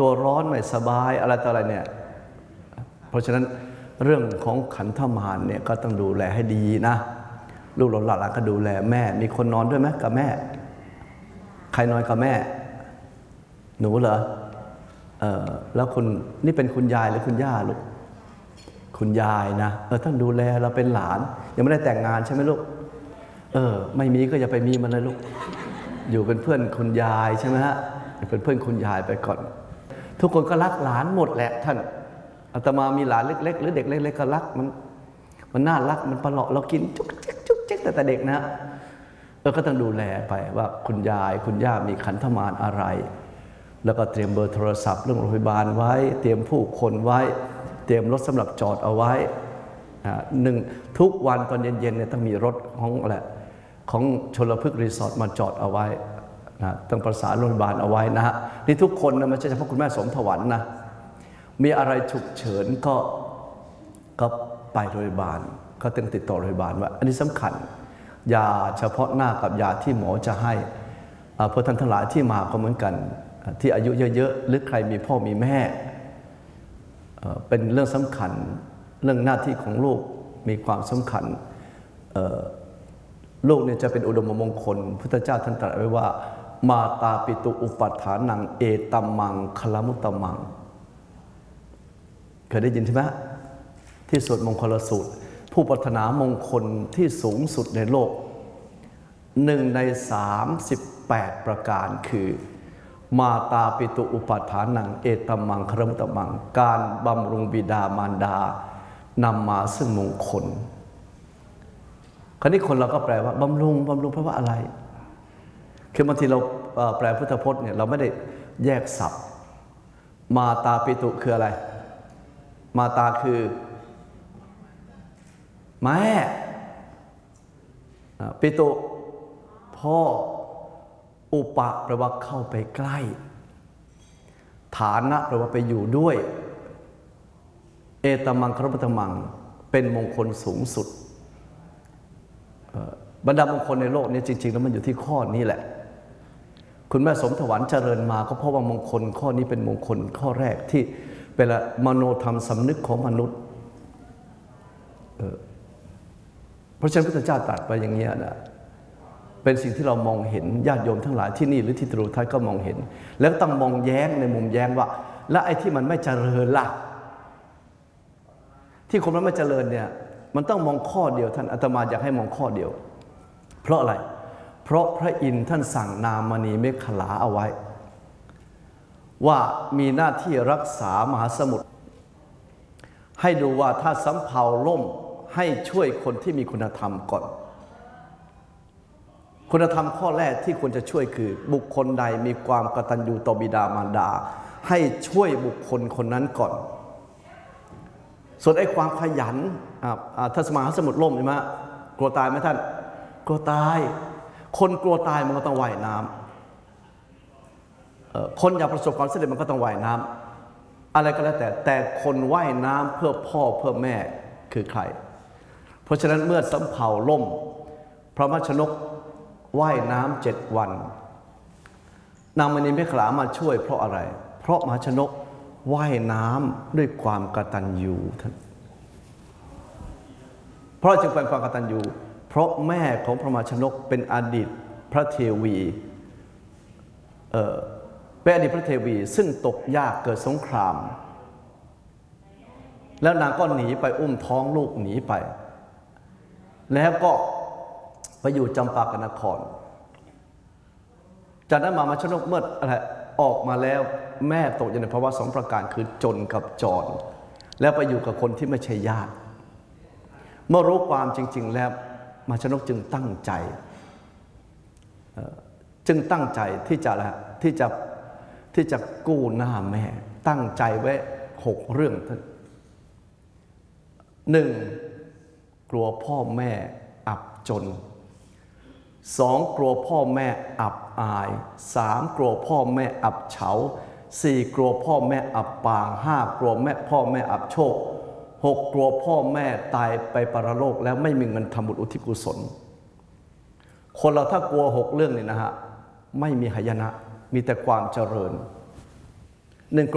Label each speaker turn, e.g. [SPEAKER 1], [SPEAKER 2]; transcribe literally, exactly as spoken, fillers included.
[SPEAKER 1] ตัวร้อนไม่สบายอะไรต่ออะไรเนี่ยเพราะฉะนั้นเรื่องของขันธมารเนี่ยก็ต้องดูแลให้ดีนะลูกหลานก็ดูแลแม่มีคนนอนด้วยไหมกับแม่ใครนอนกับแม่หนูเหรอเออแล้วคุณนี่เป็นคุณยายหรือคุณย่าลูกคุณยายนะเออท่านดูแลเราเป็นหลานยังไม่ได้แต่งงานใช่ไหมลูกเออไม่มีก็อย่าไปมีมันเลยลูกอยู่เป็นเพื่อนคุณยายใช่ไหมฮะเป็นเพื่อนคุณยายไปก่อนทุกคนก็รักหลานหมดแหละท่านอาตมามีหลานเล็กๆหรือเด็กเล็กๆก็รักมันมันน่ารักมันประหลาดเรากินจุ๊กเจ๊กจุ๊กเจ๊กแต่แต่เด็กนะเออก็ต้องดูแลไปว่าคุณยายคุณย่ามีขันธมารอะไรแล้วก็เตรียมเบอร์โทรศัพท์เรื่องโรงพยาบาลไว้เตรียมผู้คนไว้เตรียมรถสำหรับจอดเอาไว้หนึ่งทุกวันตอนเย็นๆเนี่ยต้องมีรถของอะไรของชลพฤกษ์รีสอร์ทมาจอดเอาไว้นะต้องประสานโรงพยาบาลเอาไว้นะฮะนี่ทุกคนนะไม่ใช่เฉพาะคุณแม่สมถวันนะมีอะไรฉุกเฉินก็ก็ไปโรงพยาบาลก็ต้องติดต่อโรงพยาบาลว่าอันนี้สำคัญยาเฉพาะหน้ากับยาที่หมอจะให้เพื่อท่านทั้งหลายที่มาก็เหมือนกันที่อายุเยอะๆหรือใครมีพ่อมีแม่เป็นเรื่องสำคัญเรื่องหน้าที่ของลูกมีความสำคัญลูกเนี่ยจะเป็นอุดมมงคลพุทธเจ้าท่านตรัสไว้ว่ามาตาปิตุอุปัฏฐานังเอตัมมังคลมุตตมังเคยได้ยินใช่ไหมที่สวดมงคลสูตรผู้ปรารถนามงคลที่สูงสุดในโลกหนึ่งในสามสิบแปดประการคือมาตาปิตุอุปัฏฐานังเอตัมมังคลมุตตมังการบำรุงบิดามารดานำมาซึ่งมงคลคราวนี้คนเราก็แปลว่าบำรุงบำรุงแปลว่าอะไรคือบางทีเราแปลพุทธพจน์เนี่ยเราไม่ได้แยกศัพท์มาตาปิตุคืออะไรมาตาคือแม่ปิตุพ่ออุปะแปลว่าเข้าไปใกล้ฐานะแปลว่าไปอยู่ด้วยเอตมังครมุตตมังเป็นมงคลสูงสุดบรรดามงคลในโลกนี้จริงๆแล้วมันอยู่ที่ข้อนี้แหละคุณแม่สมถวันเจริญมาก็เพราะว่ามงคลข้อนี้เป็นมงคลข้อแรกที่เป็นมโนธรรมสำนึกของมนุษย์เพราะฉะนั้นพระพุทธเจ้าตรัสไปอย่างนี้นะเป็นสิ่งที่เรามองเห็นญาติโยมทั้งหลายที่นี่หรือที่ตรูทัยก็มองเห็นแล้วต้องมองแย้งในมุมแย้งว่าและไอ้ที่มันไม่เจริญล่ะที่คนมันไม่เจริญเนี่ยมันต้องมองข้อเดียวท่านอาตมาอยากให้มองข้อเดียวเพราะอะไรเพราะพระอินทร์ท่านสั่งนามณีเมขลาเอาไว้ว่ามีหน้าที่รักษามหาสมุทรให้ดูว่าถ้าสำเภาล่มให้ช่วยคนที่มีคุณธรรมก่อนคุณธรรมข้อแรกที่ควรจะช่วยคือบุคคลใดมีความกตัญญูต่อบิดามารดาให้ช่วยบุคคลคนนั้นก่อนส่วนไอ้ความขยันถ้าสมหาสมุทรล่มใช่ไหมกลัวตายไหมท่านกลัวตายคนกลัวตายมันก็ต้องว่ายน้ำคนอยากประสบความสำเร็จมันก็ต้องว่ายน้ำอะไรก็แล้วแต่แต่คนว่ายน้ำเพื่อพ่อเพื่อแม่คือใครเพราะฉะนั้นเมื่อสำเภาล่มพระมชนกว่ายน้ำเจ็ดวันนางมณีเมขลามาช่วยเพราะอะไรเพราะมหาชนกว่ายน้ำด้วยความกตัญญูท่านเพราะจึงเป็นความกตัญญูเพราะแม่ของพระมหาชนกเป็นอดีตพระเทวีเอ่อเป็นอดีตพระเทวีซึ่งตกยากเกิดสงครามแล้วนางก็หนีไปอุ้มท้องลูกหนีไปแล้วก็ไปอยู่จำปากนครจากนั้นมหาชนกเมื่ออะไรออกมาแล้วแม่ตกอยู่ในภาวะสองประการคือจนกับจรแล้วไปอยู่กับคนที่ไม่ใช่ญาติเมื่อรู้ความจริงๆแล้วมหาชนกจึงตั้งใจจึงตั้งใจที่จะละที่จะที่จะกู้หน้าแม่ตั้งใจไว้หกเรื่องท่านหนึ่งกลัวพ่อแม่อับจนสองกลัวพ่อแม่อับอายสามกลัวพ่อแม่อับเฉาสี่กลัวพ่อแม่อับปางห้ากลัวแม่พ่อแม่อับโชคหกกลัวพ่อแม่ตายไปปรโลกแล้วไม่มีเงินทำบุญอุทิศกุศลคนเราถ้ากลัวหกเรื่องนี้นะฮะไม่มีหายนะมีแต่ความเจริญหนึ่ง